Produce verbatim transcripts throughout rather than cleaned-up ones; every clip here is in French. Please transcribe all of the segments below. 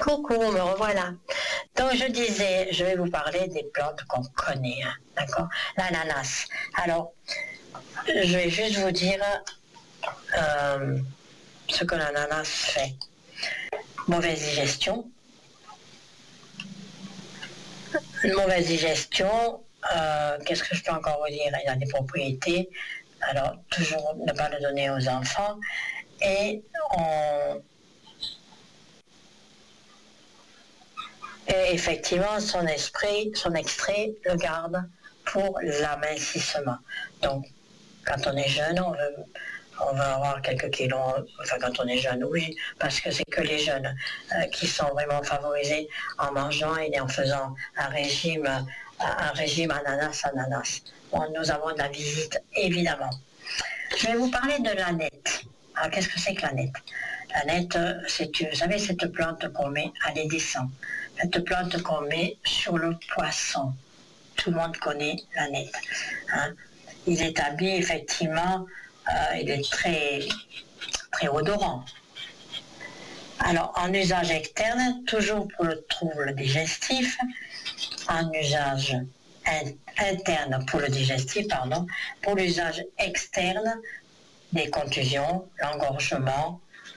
Coucou, me revoilà. Donc je disais, je vais vous parler des plantes qu'on connaît, hein, d'accord? L'ananas. Alors, je vais juste vous dire euh, ce que l'ananas fait. Mauvaise digestion. Une mauvaise digestion, euh, qu'est-ce que je peux encore vous dire? Il y a des propriétés. Alors, toujours ne pas le donner aux enfants. Et on... Et effectivement, son esprit, son extrait le garde pour l'amincissement. Donc, quand on est jeune, on veut, on veut avoir quelques kilos, enfin quand on est jeune, oui, parce que c'est que les jeunes euh, qui sont vraiment favorisés en mangeant et en faisant un régime, un régime ananas-ananas. Bon, nous avons de la visite, évidemment. Je vais vous parler de l'aneth. Alors, qu'est-ce que c'est que l'aneth? L'aneth, c'est, vous savez, cette plante qu'on met à l'édescent. Cette plante qu'on met sur le poisson. Tout le monde connaît l'aneth. Hein? Il établit effectivement, euh, il est très, très odorant. Alors, en usage externe, toujours pour le trouble digestif, en usage in, interne pour le digestif, pardon, pour l'usage externe, des contusions, l'engorgement,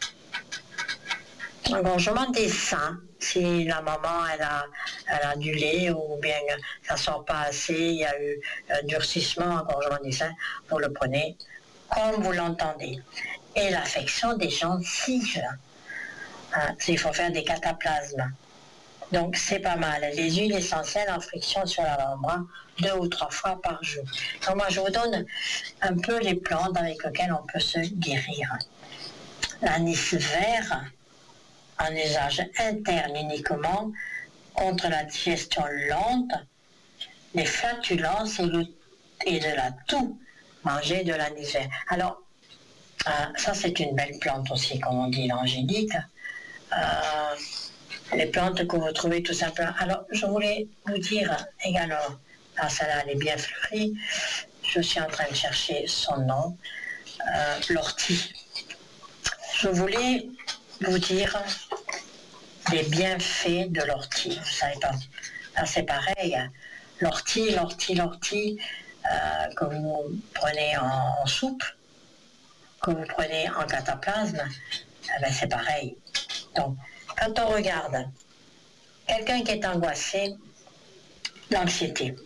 l'engorgement des seins, si la maman elle a, elle a du lait ou bien ça ne sort pas assez, il y a eu un durcissement, engorgement des seins, vous le prenez comme vous l'entendez. Et l'affection des gencives, hein, il faut faire des cataplasmes. Donc c'est pas mal. Les huiles essentielles en friction sur l'avant-bras deux ou trois fois par jour. Donc moi je vous donne un peu les plantes avec lesquelles on peut se guérir. L'anis vert, en usage interne uniquement, contre la digestion lente, les flatulences et, le, et de la toux. Manger de l'anis vert. Alors, euh, ça c'est une belle plante aussi, comme on dit, l'angélique. Euh, les plantes que vous trouvez tout simplement. Alors, je voulais vous dire également, ah, celle-là elle est bien fleurie, je suis en train de chercher son nom, euh, l'ortie. Je voulais vous dire les bienfaits de l'ortie. Vous savez pas, là c'est pareil, hein. L'ortie, l'ortie, l'ortie, euh, que vous prenez en, en soupe, que vous prenez en cataplasme, eh ben c'est pareil. Donc, quand on regarde quelqu'un qui est angoissé, l'anxiété.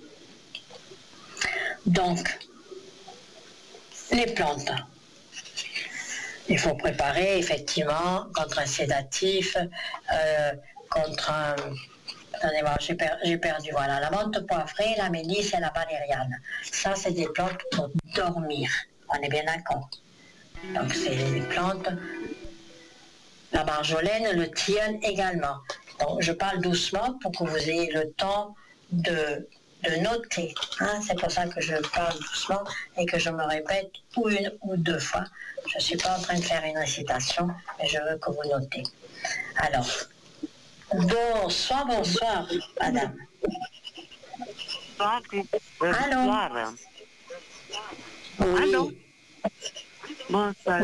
Donc, les plantes. Il faut préparer effectivement contre un sédatif, euh, contre un... Attendez-moi, j'ai, per... j'ai perdu. Voilà, la menthe poivrée, la mélisse et la valériane. Ça, c'est des plantes pour dormir. On est bien d'accord. Donc, c'est des plantes. La marjolaine, le tilleul également. Donc, je parle doucement pour que vous ayez le temps de, de noter. Hein? C'est pour ça que je parle doucement et que je me répète ou une ou deux fois. Je ne suis pas en train de faire une récitation, mais je veux que vous notez. Alors, bonsoir, bonsoir, madame. Allô? Oui. Allô? Bonsoir.